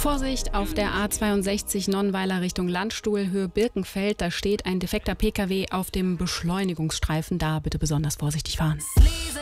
Vorsicht auf der A62 Nonnweiler Richtung Landstuhl, Höhe Birkenfeld. Da steht ein defekter Pkw auf dem Beschleunigungsstreifen. Da bitte besonders vorsichtig fahren.